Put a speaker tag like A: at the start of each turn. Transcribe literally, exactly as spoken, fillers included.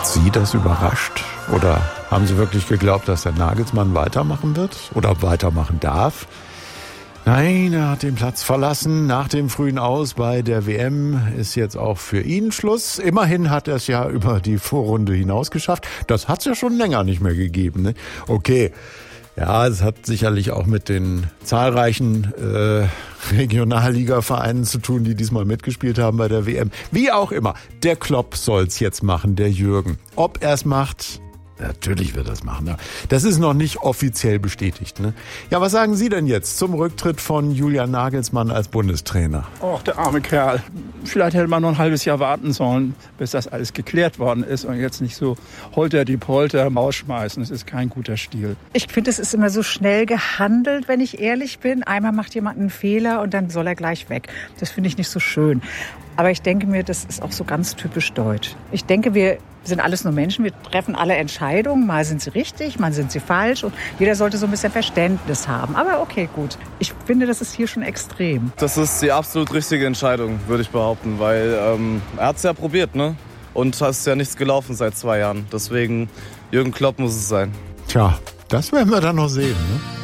A: Sie das überrascht? Oder haben Sie wirklich geglaubt, dass der Nagelsmann weitermachen wird oder weitermachen darf? Nein, er hat den Platz verlassen. Nach dem frühen Aus bei der W M ist jetzt auch für ihn Schluss. Immerhin hat er es ja über die Vorrunde hinaus geschafft. Das hat es ja schon länger nicht mehr gegeben. Ne? Okay, ja, es hat sicherlich auch mit den zahlreichen äh, Regionalliga-Vereinen zu tun, die diesmal mitgespielt haben bei der W M. Wie auch immer, der Klopp soll's jetzt machen, der Jürgen. Ob er es macht... Natürlich wird er das machen. Ne? Das ist noch nicht offiziell bestätigt. Ne? Ja, was sagen Sie denn jetzt zum Rücktritt von Julian Nagelsmann als Bundestrainer?
B: Och, der arme Kerl. Vielleicht hätte man noch ein halbes Jahr warten sollen, bis das alles geklärt worden ist und jetzt nicht so holter die Polter rausschmeißen. Das ist kein guter Stil.
C: Ich finde, es ist immer so schnell gehandelt, wenn ich ehrlich bin. Einmal macht jemand einen Fehler und dann soll er gleich weg. Das finde ich nicht so schön. Aber ich denke mir, das ist auch so ganz typisch deutsch. Ich denke, wir sind alles nur Menschen, wir treffen alle Entscheidungen. Mal sind sie richtig, mal sind sie falsch. Und jeder sollte so ein bisschen Verständnis haben. Aber okay, gut. Ich finde, das ist hier schon extrem.
D: Das ist die absolut richtige Entscheidung, würde ich behaupten. Weil ähm, er hat es ja probiert, ne? Und es ist ja nichts gelaufen seit zwei Jahren. Deswegen, Jürgen Klopp muss es sein.
A: Tja, das werden wir dann noch sehen, ne?